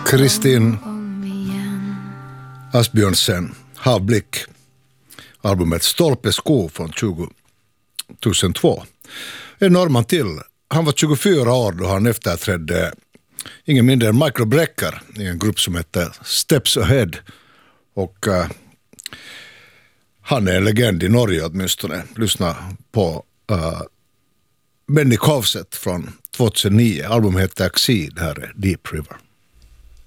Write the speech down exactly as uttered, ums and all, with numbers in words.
Kristin Asbjörnsen, Havblick, albumet Stolpesko från tjugohundratvå. En norrman till. Han var tjugofyra år då han efterträdde ingen mindre än Michael Brecker i en grupp som heter Steps Ahead. Och uh, han är en legend i Norge åtminstone. Lyssna på uh, Benny Kovset från tjugohundranio. Albumet heter Exceed, här är Deep River.